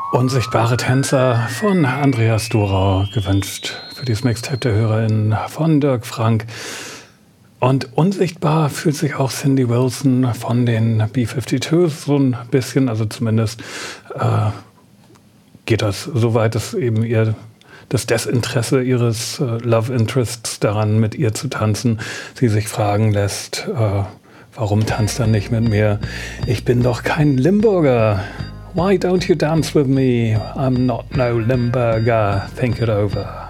Unsichtbare Tänzer von Andreas Dorau, gewünscht für dieses Mixtape der HörerInnen von Dirk Frank. Und unsichtbar fühlt sich auch Cindy Wilson von den B-52s so ein bisschen, also zumindest geht das so weit, dass eben ihr das Desinteresse ihres Love Interests daran, mit ihr zu tanzen, sie sich fragen lässt, warum tanzt er nicht mit mir? Ich bin doch kein Limburger. Why don't you dance with me? I'm not no Limburger. Think it over.